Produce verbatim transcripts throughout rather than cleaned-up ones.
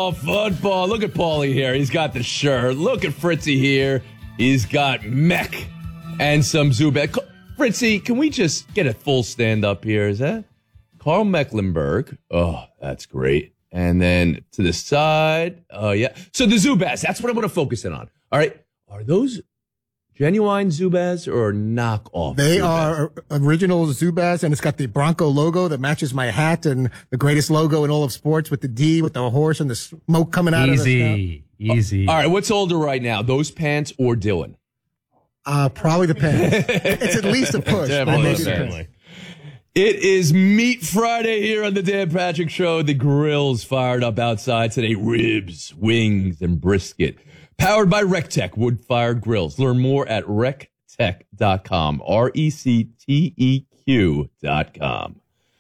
football, football. Look at Paulie here. He's got the shirt. Look at Fritzy here. He's got mech and some Zubaz. Fritzy, can we just get a full stand-up here? Is that Carl Mecklenburg? Oh, that's great. And then to the side, oh, uh, yeah. So the Zubaz, that's what I'm going to focus in on. All right. Are those genuine Zubaz or knockoff? They Zubaz? are original Zubaz, and it's got the Bronco logo that matches my hat and the greatest logo in all of sports with the D, with the horse and the smoke coming out easy, of it. Easy, easy. All right. What's older right now, those pants or Dylan? Uh, probably the pants. It's at least a push. Definitely. Definitely. It is Meat Friday here on the Dan Patrick Show. The grill's fired up outside today. Ribs, wings, and brisket. Powered by RecTech wood-fired grills. Learn more at rec tech dot com. R E C T E Q dot com.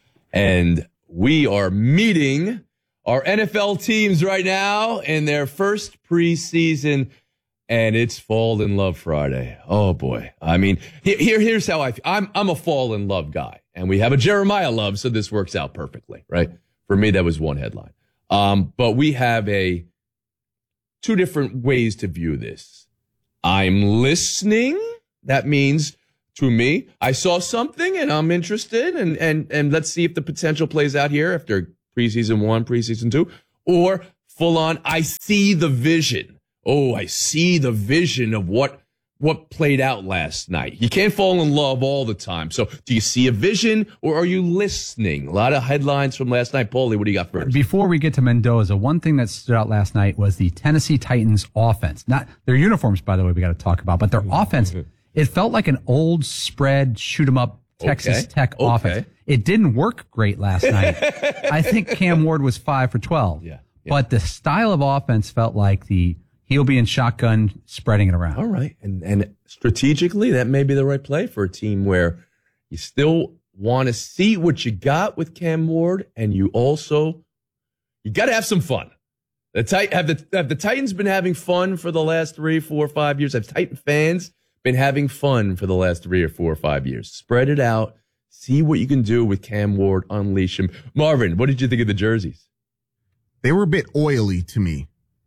And we are meeting our N F L teams right now in their first preseason. And it's Fall in Love Friday. Oh, boy. I mean, here, here's how I feel. I'm, I'm a fall in love guy. And we have a Jeremiah love, so this works out perfectly, right? For me, that was one headline. Um, but we have a two different ways to view this. I'm listening. That means, to me, I saw something and I'm interested. And, and, and let's see if the potential plays out here after preseason one, preseason two. Or full on, I see the vision. Oh, I see the vision of what what played out last night. You can't fall in love all the time. So do you see a vision or are you listening? A lot of headlines from last night. Paulie, what do you got first? Before we get to Mendoza, one thing that stood out last night was the Tennessee Titans offense. Not their uniforms, by the way, we got to talk about, but their offense. It felt like an old spread, shoot 'em up Texas okay. Tech okay. offense. It didn't work great last night. I think Cam Ward was five for twelve. Yeah, yeah. But the style of offense felt like the he'll be in shotgun, spreading it around. All right. And and strategically, that may be the right play for a team where you still want to see what you got with Cam Ward, and you also, you got to have some fun. The tit- have, the, have the Titans been having fun for the last three, four, five years? Have Titan fans been having fun for the last three or four or five years? Spread it out. See what you can do with Cam Ward. Unleash him. Marvin, what did you think of the jerseys? They were a bit oily to me.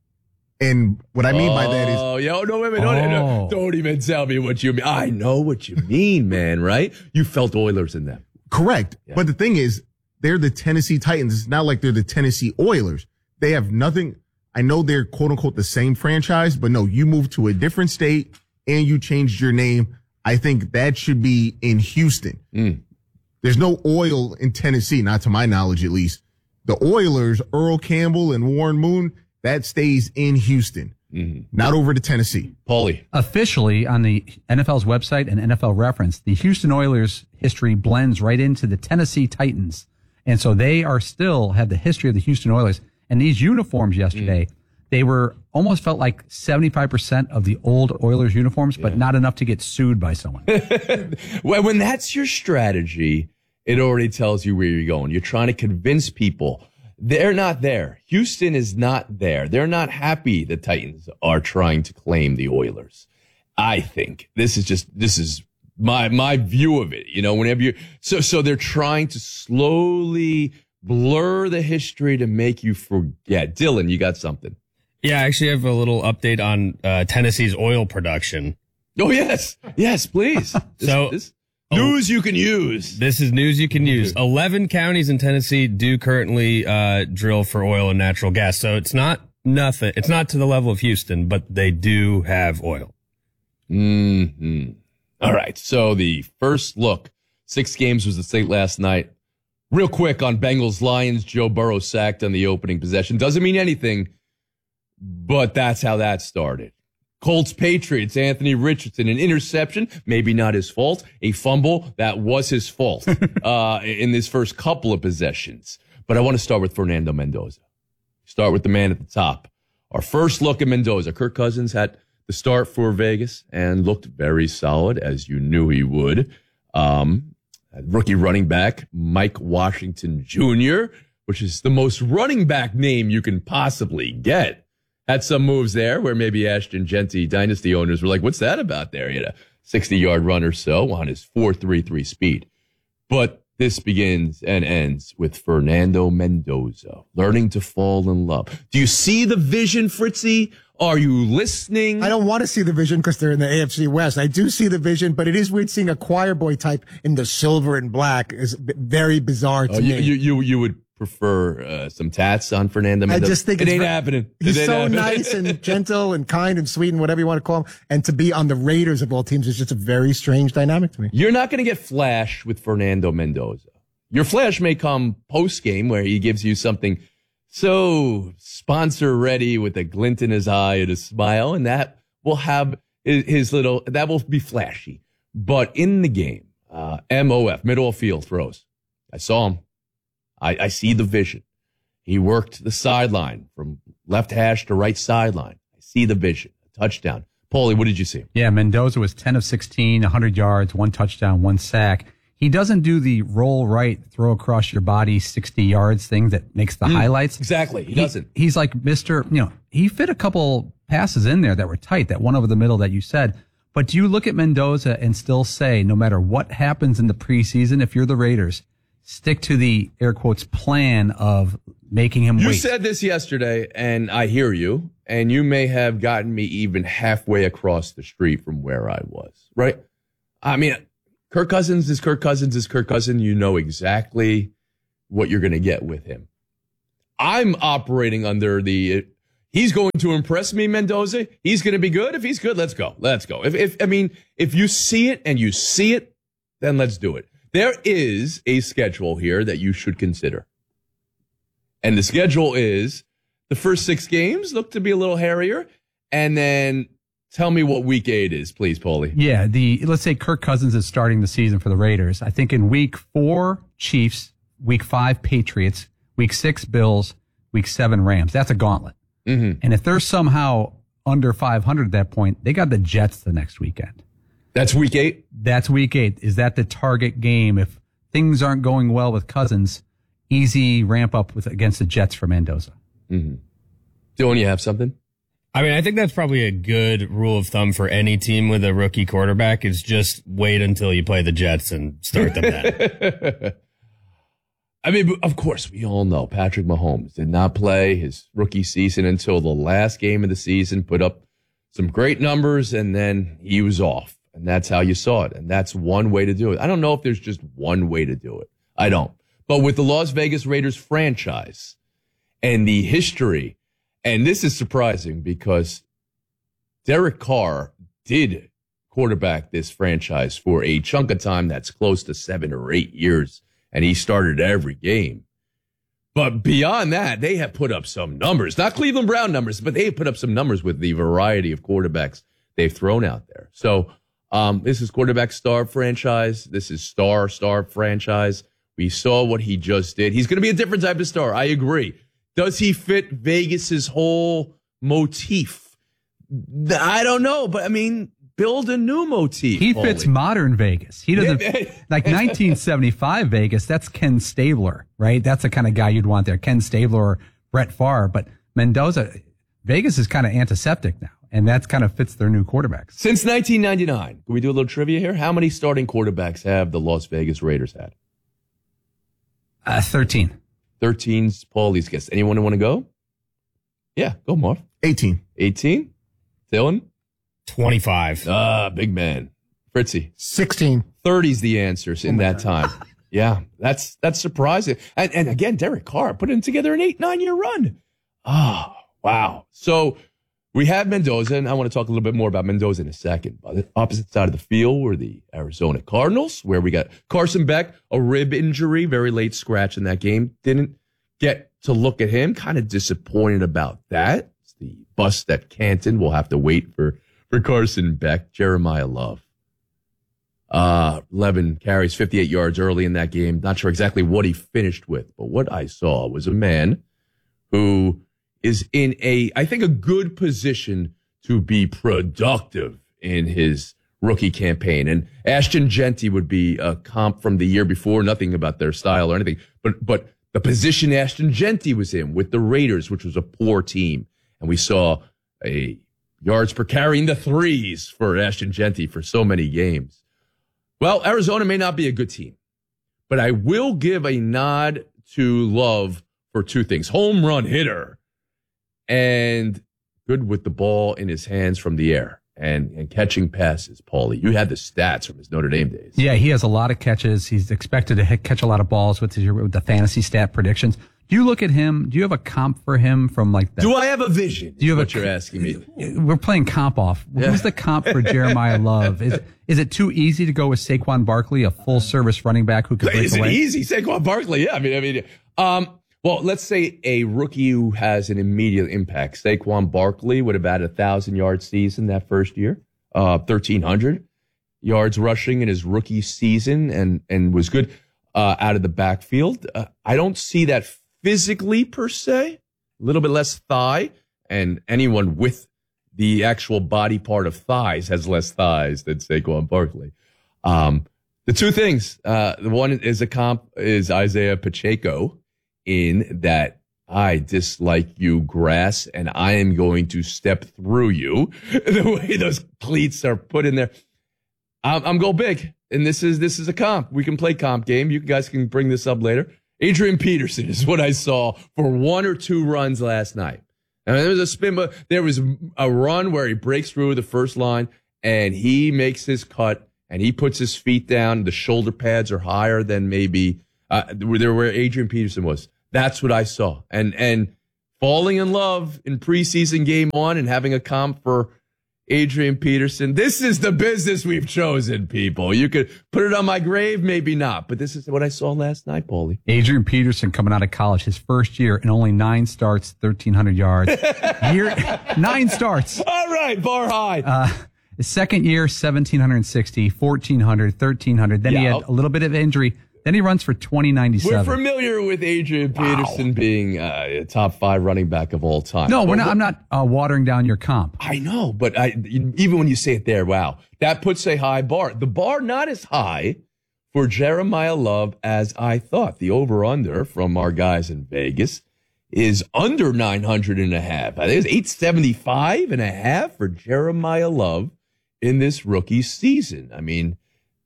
And what I mean by that is... Oh, yo, no, wait, wait, don't, Oh. don't even tell me what you mean. I know what you mean, man, right? You felt Oilers in them. Correct. Yeah. But the thing is, they're the Tennessee Titans. It's not like they're the Tennessee Oilers. They have nothing. I know they're quote unquote the same franchise, but no, you moved to a different state and you changed your name. I think that should be in Houston. Mm. There's no oil in Tennessee, not to my knowledge at least. The Oilers, Earl Campbell and Warren Moon, that stays in Houston, mm-hmm. not over to Tennessee. Paulie. Officially, on the N F L's website and N F L Reference, the Houston Oilers history blends right into the Tennessee Titans. And so they are still have the history of the Houston Oilers. And these uniforms yesterday, mm. they were almost felt like seventy-five percent of the old Oilers uniforms, but yeah. not enough to get sued by someone. Well, when that's your strategy, it already tells you where you're going. You're trying to convince people. They're not there. Houston is not there. They're not happy the Titans are trying to claim the Oilers. I think this is just, this is my, my view of it. You know, whenever you, so, so they're trying to slowly blur the history to make you forget. Dylan, you got something. Yeah, I actually have a little update on uh, Tennessee's oil production. Oh, yes. Yes, please. This, so, this, news you can use. This is news you can use. Eleven counties in Tennessee do currently uh, drill for oil and natural gas. So it's not nothing. It's not to the level of Houston, but they do have oil. Mm-hmm. All right. So the first look, six games was the state last night. Real quick on Bengals Lions, Joe Burrow sacked on the opening possession. Doesn't mean anything, but that's how that started. Colts Patriots, Anthony Richardson, an interception, maybe not his fault. A fumble, that was his fault uh, in this first couple of possessions. But I want to start with Fernando Mendoza. Start with the man at the top. Our first look at Mendoza. Kirk Cousins had the start for Vegas and looked very solid, as you knew he would. Um, rookie running back, Mike Washington Junior, which is the most running back name you can possibly get. Had some moves there where maybe Ashton Genty dynasty owners were like, what's that about there? He had a sixty-yard run or so on his four three three speed. But this begins and ends with Fernando Mendoza learning to fall in love. Do you see the vision, Fritzy? Are you listening? I don't want to see the vision because they're in the A F C West. I do see the vision, but it is weird seeing a choir boy type in the silver and black. Is very bizarre to oh, me. You, you, you, you would prefer uh, some tats on Fernando Mendoza? I just think it it's ain't very, happening. It He's ain't so happening. nice and gentle and kind and sweet and whatever you want to call him. And to be on the Raiders of all teams is just a very strange dynamic to me. You're not going to get flash with Fernando Mendoza. Your flash may come post game where he gives you something so sponsor ready with a glint in his eye and a smile, and that will have his little, that will be flashy. But in the game, uh, M O F, middle of field throws. I saw him. I, I see the vision. He worked the sideline from left hash to right sideline. I see the vision. A touchdown. Paulie, what did you see? Yeah, Mendoza was ten of sixteen, one hundred yards, one touchdown, one sack. He doesn't do the roll right, throw across your body sixty yards thing that makes the mm, highlights. Exactly. He, he doesn't. He's like Mister, you know, he fit a couple passes in there that were tight, that one over the middle that you said. But do you look at Mendoza and still say, no matter what happens in the preseason, if you're the Raiders, stick to the air quotes plan of making him you wait? You said this yesterday, and I hear you, and you may have gotten me even halfway across the street from where I was, right? I mean, Kirk Cousins is Kirk Cousins is Kirk Cousins. You know exactly what you're going to get with him. I'm operating under the, he's going to impress me, Mendoza. He's going to be good. If he's good, let's go. Let's go. If, if I mean, if you see it and you see it, then let's do it. There is a schedule here that you should consider. And the schedule is the first six games look to be a little hairier. And then tell me what week eight is, please, Paulie. Yeah, the let's say Kirk Cousins is starting the season for the Raiders. I think in week four, Chiefs, week five, Patriots, week six, Bills, week seven, Rams. That's a gauntlet. Mm-hmm. And if they're somehow under five hundred at that point, they got the Jets the next weekend. That's week eight? That's week eight. Is that the target game? If things aren't going well with Cousins, easy ramp up with against the Jets for Mendoza. Mm-hmm. Dylan, you have something? I mean, I think that's probably a good rule of thumb for any team with a rookie quarterback is just wait until you play the Jets and start them then. I mean, of course, we all know Patrick Mahomes did not play his rookie season until the last game of the season, put up some great numbers, and then he was off. And that's how you saw it. And that's one way to do it. I don't know if there's just one way to do it. I don't. But with the Las Vegas Raiders franchise and the history, and this is surprising because Derek Carr did quarterback this franchise for a chunk of time that's close to seven or eight years, and he started every game. But beyond that, they have put up some numbers, not Cleveland Brown numbers, but they have put up some numbers with the variety of quarterbacks they've thrown out there. So um, this is quarterback star franchise. This is star, star franchise. We saw what he just did. He's going to be a different type of star. I agree. Does he fit Vegas's whole motif? I don't know, but I mean, build a new motif. He fits Paulie. Modern Vegas. He doesn't like nineteen seventy-five Vegas. That's Ken Stabler, right? That's the kind of guy you'd want there. Ken Stabler or Brett Favre. But Mendoza, Vegas is kind of antiseptic now, and that kind of fits their new quarterbacks. Since nineteen ninety-nine, can we do a little trivia here? How many starting quarterbacks have the Las Vegas Raiders had? Uh, thirteen. thirteen's Paulie's guess. Anyone want to go? Yeah, go, Marv. eighteen. eighteen? Dylan? twenty-five. Ah, big man. Fritzy? sixteen. thirty's the answers in Oh that God. time. Yeah, that's that's surprising. And, and again, Derek Carr putting together an eight, nine-year run. Oh, wow. So we have Mendoza, and I want to talk a little bit more about Mendoza in a second. On the opposite side of the field were the Arizona Cardinals, where we got Carson Beck, a rib injury, very late scratch in that game. Didn't get to look at him. Kind of disappointed about that. It's the bust at Canton. We'll have to wait for, for Carson Beck. Jeremiah Love. Uh, eleven carries, fifty-eight yards early in that game. Not sure exactly what he finished with, but what I saw was a man who is in a, I think, a good position to be productive in his rookie campaign. And Ashton Genty would be a comp from the year before, nothing about their style or anything, but, but the position Ashton Genty was in with the Raiders, which was a poor team. And we saw a yards per carry in the threes for Ashton Genty for so many games. Well, Arizona may not be a good team, But I will give a nod to Love for two things. Home run hitter and good with the ball in his hands from the air and, and catching passes, Paulie. You had the stats from his Notre Dame days. Yeah, he has a lot of catches. He's expected to hit, catch a lot of balls with, his, with the fantasy stat predictions. Do you look at him? Do you have a comp for him from like that? Do I have a vision? Do you have what a, you're asking me? We're playing comp off. Yeah. Who's the comp for Jeremiah Love? Is is it too easy to go with Saquon Barkley, a full service running back who can break Is away? it easy? Saquon Barkley. Yeah, I mean, I mean, um, well, let's say a rookie who has an immediate impact. Saquon Barkley would have had a thousand yard season that first year, uh, thirteen hundred yards rushing in his rookie season, and and was good uh, out of the backfield. Uh, I don't see that physically per se. A little bit less thigh, and anyone with the actual body part of thighs has less thighs than Saquon Barkley. Um, the two things, uh, the one is a comp is Isaiah Pacheco in that I dislike you grass and I am going to step through you. The way those cleats are put in there. I'm, I'm go big. And this is, this is a comp. We can play comp game. You guys can bring this up later. Adrian Peterson is what I saw for one or two runs last night. And there was a spin, but there was a run where he breaks through the first line and he makes his cut and he puts his feet down. The shoulder pads are higher than maybe uh, there where Adrian Peterson was. That's what I saw. And and falling in love in preseason game one and having a comp for Adrian Peterson. This is the business we've chosen, people. You could put it on my grave, maybe not, but this is what I saw last night, Paulie. Adrian Peterson coming out of college, his first year in only nine starts, thirteen hundred yards. year, nine starts. All right, bar high. Uh, his second year, seventeen sixty, fourteen hundred, thirteen hundred. Then Yeah. he had a little bit of injury. Then he runs for twenty ninety-seven. We're familiar with Adrian Peterson being uh, a top five running back of all time. No, we're But not, I'm not uh, watering down your comp. I know, but I, even when you say it there, wow, that puts a high bar. The bar not as high for Jeremiah Love as I thought. The over-under from our guys in Vegas is under nine hundred and a half. I think it's eight seventy-five and a half for Jeremiah Love in this rookie season. I mean,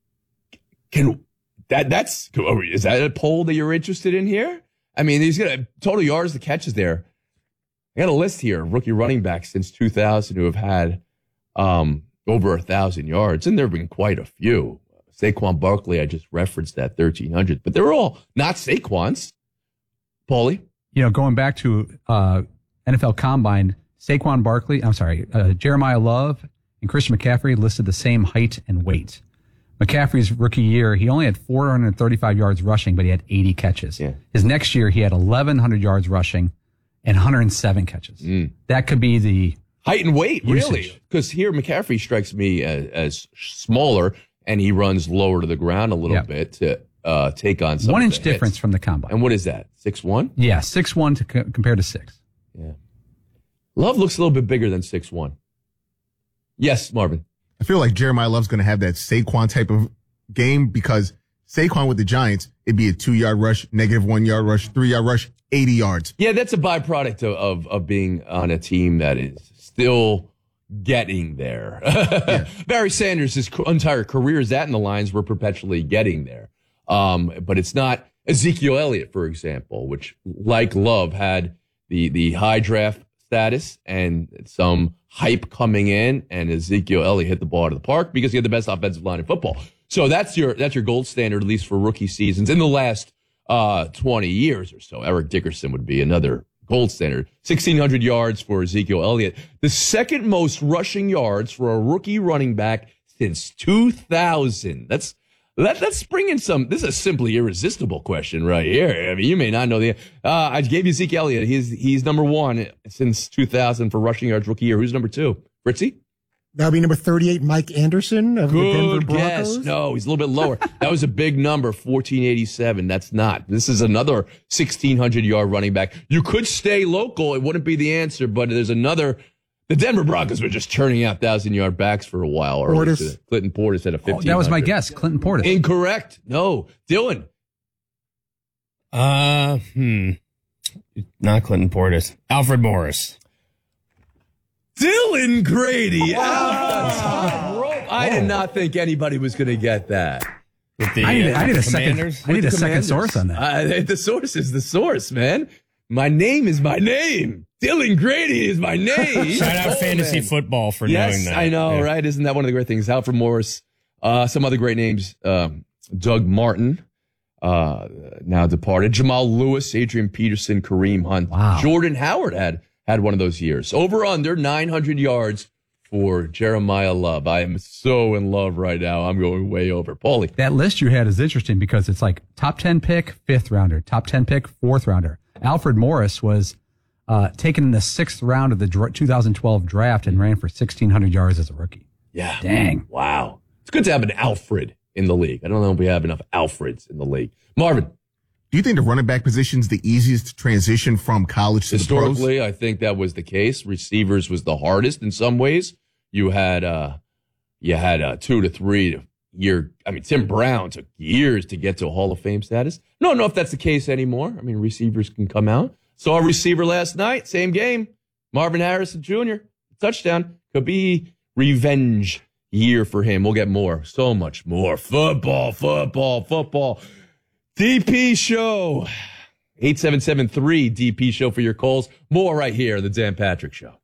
can that that's is that a poll that you're interested in here? I mean, he's got total yards to catches there. I got a list here of rookie running backs since two thousand who have had um, over a thousand yards, and there have been quite a few. Saquon Barkley, I just referenced that thirteen hundred, but they're all not Saquons. Paulie, You know, going back to uh, N F L Combine, Saquon Barkley, I'm sorry, uh, Jeremiah Love and Christian McCaffrey listed the same height and weight. McCaffrey's rookie year, he only had four hundred thirty-five yards rushing, but he had eighty catches. Yeah. His next year, he had eleven hundred yards rushing and one hundred seven catches. Mm. That could be the height and weight, Usage. really? Because here McCaffrey strikes me as, as smaller, and he runs lower to the ground a little Yeah. bit to uh, take on some one of inch the difference hits. from the combine. And what is that? Six one? Yeah, six one to co- compared to six. Yeah. Love looks a little bit bigger than six one. Yes, Marvin. I feel like Jeremiah Love's going to have that Saquon type of game because Saquon with the Giants, it'd be a two-yard rush, negative one-yard rush, three-yard rush, eighty yards. Yeah, that's a byproduct of, of, of being on a team that is still getting there. Yeah. Barry Sanders' his entire career is that, and the Lions were perpetually getting there. Um, but it's not Ezekiel Elliott, for example, which, like Love, had the, the high draft status and some hype coming in, and Ezekiel Elliott hit the ball out of the park because he had the best offensive line in football. So that's your that's your gold standard, at least for rookie seasons in the last uh, twenty years or so. Eric Dickerson would be another gold standard. sixteen hundred yards for Ezekiel Elliott. The second most rushing yards for a rookie running back since two thousand. That's Let, let's bring in some. This is a simply irresistible question right here. I mean, you may not know the. Uh, I gave you Zeke Elliott. He's he's number one since two thousand for rushing yards rookie year. Who's number two? Fritzy? That would be number thirty-eight, Mike Anderson of the Denver Good Broncos. guess. No, he's a little bit lower. That was a big number, fourteen eighty-seven. That's not. This is another sixteen hundred yard running back. You could stay local. It wouldn't be the answer, but there's another. The Denver Broncos were just churning out thousand yard backs for a while. Portis. Today. Clinton Portis had a fifteen. Oh, that was my guess, Clinton Portis. Incorrect. No. Dylan. Uh, hmm. Not Clinton Portis. Alfred Morris. Dylan Grady. Out the top rope. I did not think anybody was going to get that. With the, I need, uh, I need a the second. Commanders? I need a With the second Commanders. source on that. Uh, the source is the source, man. My name is my name. Dylan Grady is my name. Shout out Oh, fantasy man. football for Yes, knowing that. I know, Yeah. right? Isn't that one of the great things? Alfred Morris, uh, some other great names. Um, Doug Martin, uh, now departed. Jamal Lewis, Adrian Peterson, Kareem Hunt. Wow. Jordan Howard had had one of those years. Over under nine hundred yards for Jeremiah Love. I am so in love right now. I'm going way over. Paulie. That list you had is interesting because it's like top ten pick, fifth rounder, top ten pick, fourth rounder. Alfred Morris was uh, taken in the sixth round of the dra- two thousand twelve draft and ran for sixteen hundred yards as a rookie. Yeah. Dang. Wow. It's good to have an Alfred in the league. I don't know if we have enough Alfreds in the league. Marvin. Do you think the running back position is the easiest to transition from college to the pros? Historically, I think that was the case. Receivers was the hardest in some ways. You had uh, you had uh, two to three year. I mean, Tim Brown took years to get to a Hall of Fame status. I don't know if that's the case anymore. I mean, receivers can come out. Saw a receiver last night, same game. Marvin Harrison Junior touchdown. Could be revenge year for him. We'll get more, so much more. Football, football, football. D P Show. eight seven seven three D P Show for your calls. More right here, the Dan Patrick Show.